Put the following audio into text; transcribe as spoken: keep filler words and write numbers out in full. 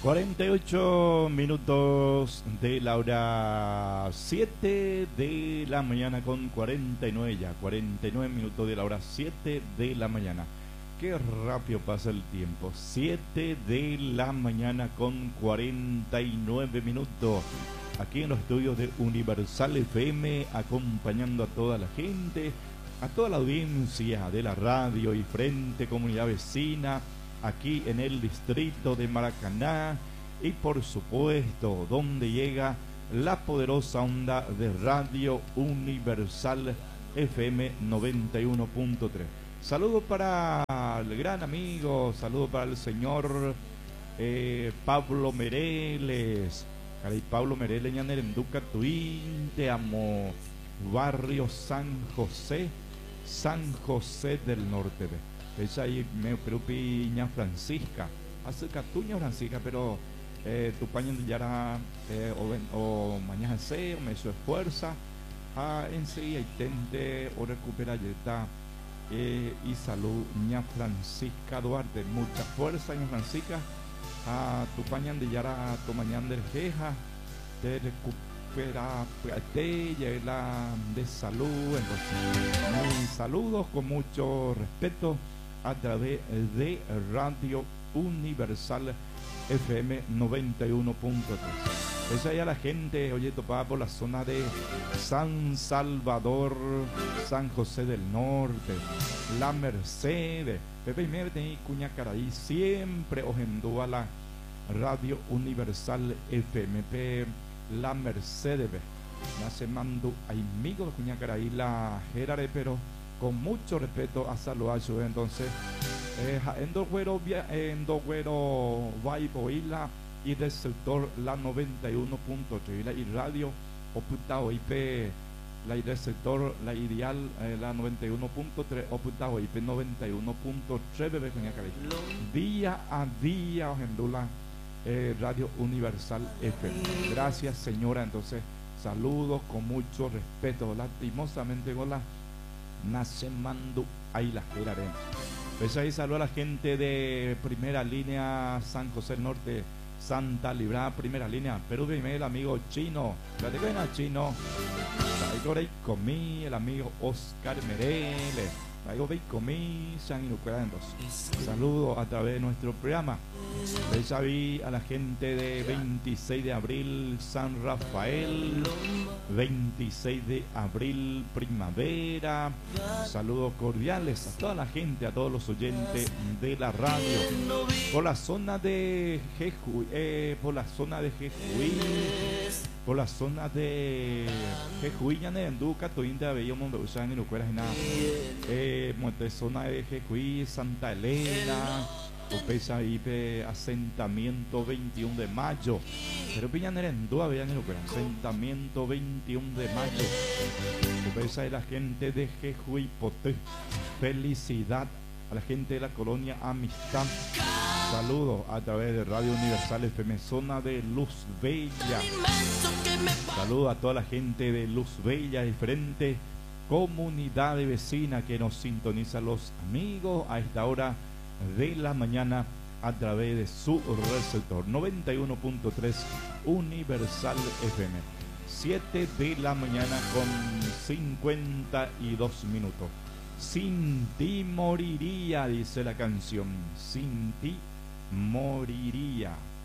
cuarenta y ocho minutos de la hora siete de la mañana con cuarenta y nueve ya, cuarenta y nueve minutos de la hora siete de la mañana. Qué rápido pasa el tiempo, siete de la mañana con cuarenta y nueve minutos. Aquí en los estudios de Universal F M, acompañando a toda la gente, a toda la audiencia de la radio y Frente Comunidad Vecina, aquí en el distrito de Maracaná, y por supuesto donde llega la poderosa onda de Radio Universal F M noventa y uno punto tres. Saludo para el gran amigo, saludo para el señor eh, Pablo Mereles. Caray, Pablo Mereles, ñanerenduca tuín, te amo, barrio San José, San José del Norte. Es ahí me preocupi ña Francisca, hace catuña Francisca, pero eh, tu paño de yara eh, o, o mañana se o me su esfuerza a en sí y tente o recupera yeta eh, y salud ña Francisca Duarte, mucha fuerza ña Francisca a tu paño de yara tu mañana de jeja de recupera te la de salud. Entonces, mis saludos con mucho respeto a través de Radio Universal F M noventa y uno punto tres. Esa ya la gente, oye, topada por la zona de San Salvador, San José del Norte, La Merced, Pepe y Merte y Cuñacaraí, siempre ojendúa la Radio Universal F M P, La Merced, nace mando amigos de Cuñacaraí, la Gerare, pero con mucho respeto a saludar. Entonces eh, en dos güeros en dos güeros Vaiboila y del sector la noventa y uno punto tres y radio oputado I P la del sector la ideal eh, la noventa y uno punto tres oputado I P noventa y uno punto tres bebé día a día ojendula eh, Radio Universal F M. Gracias señora. Entonces saludos con mucho respeto, lastimosamente con la nace mando ahí las esperaremos. Pues ahí saludo a la gente de primera línea San José del Norte, Santa Librada, primera línea Perú. Dime el amigo Chino, la de buena Chino, ahí comí el amigo Oscar Mereles, ahí comí San Inucuerandos. Saludo a través de nuestro programa. Les aví a la gente de veintiséis de abril San Rafael, veintiséis de abril Primavera. Saludos cordiales a toda la gente, a todos los oyentes de la radio por la zona de Jejuy, eh, por la zona de Jejuy, por la zona de Jejuy, Ñanerenduca, Toinda, Bello, Mundo, Usan, Inucueras y nada. Eh, zona de Jejuy, Santa Elena. Opesa I P asentamiento veintiuno de mayo. Pero Piñanerendúa, vean el asentamiento veintiuno de mayo. Opesa de la gente de Jejuipoté. Felicidad a la gente de la colonia Amistad. Saludos a través de Radio Universal F M, zona de Luz Bella. Saludos a toda la gente de Luz Bella, diferente comunidad de vecina que nos sintoniza, los amigos a esta hora de la mañana a través de su receptor noventa y uno punto tres Universal F M. siete de la mañana con cincuenta y dos minutos. Sin ti moriría, dice la canción. Sin ti moriría.